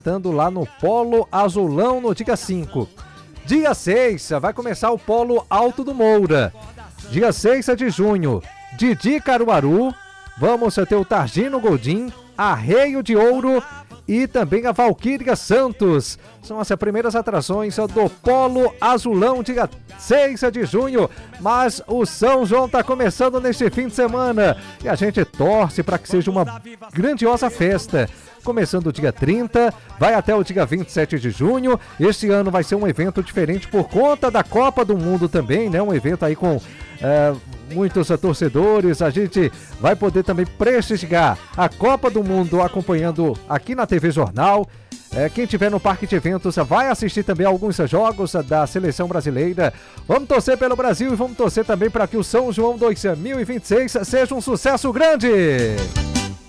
estando lá no Polo Azulão no dia 5. Dia 6 vai começar o Polo Alto do Moura. Dia 6 de junho, Didi Caruaru, vamos ter o Targino Goldim, Arreio de Ouro e também a Valquíria Santos. São as primeiras atrações do Polo Azulão, dia 6 de junho. Mas o São João está começando neste fim de semana e a gente torce para que seja uma grandiosa festa. Começando dia 30, vai até o dia 27 de junho. Este ano vai ser um evento diferente por conta da Copa do Mundo também, né? Um evento aí com muitos torcedores. A gente vai poder também prestigiar a Copa do Mundo acompanhando aqui na TV Jornal. Quem estiver no Parque de Eventos vai assistir também alguns jogos da Seleção Brasileira. Vamos torcer pelo Brasil e vamos torcer também para que o São João 2026 seja um sucesso grande!